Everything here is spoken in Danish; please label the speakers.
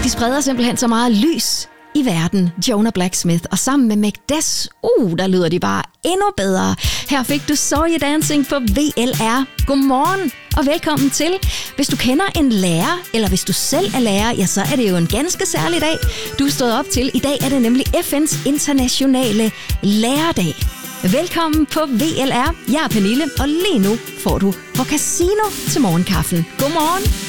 Speaker 1: De spreder simpelthen så meget lys i verden, Jonah Blacksmith, og sammen med Mekdes, der lyder de bare endnu bedre. Her fik du Saw You Dancing på VLR. Godmorgen og velkommen til. Hvis du kender en lærer, eller hvis du selv er lærer, ja, så er det jo en ganske særlig dag, du er stået op til. I dag er det nemlig FN's internationale lærerdag. Velkommen på VLR. Jeg er Pernille, og lige nu får du på Casino til morgenkaffen. Godmorgen.